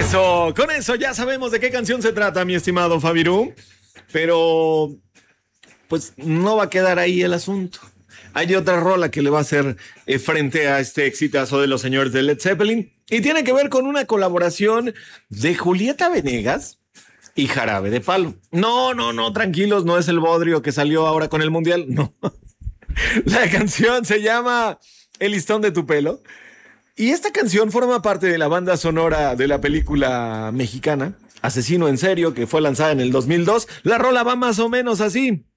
Con eso ya sabemos de qué canción se trata, mi estimado Fabirú. Pero, pues, no va a quedar ahí el asunto. Hay otra rola que le va a hacer frente a este exitazo de los señores de Led Zeppelin. Y tiene que ver con una colaboración de Julieta Venegas y Jarabe de Palo. No, tranquilos, no es el bodrio que salió ahora con el Mundial. No. La canción se llama El listón de tu pelo. Y esta canción forma parte de la banda sonora de la película mexicana Asesino en Serio, que fue lanzada en el 2002. La rola va más o menos así.